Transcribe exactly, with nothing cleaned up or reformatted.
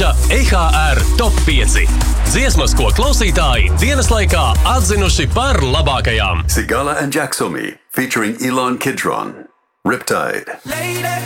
mēneša E H R Top pieci. Dziesmas, ko klausītāji dienas laikā atzinuši par labākajām. Sigala and Jacksomi, featuring Elon Kidron. Riptide.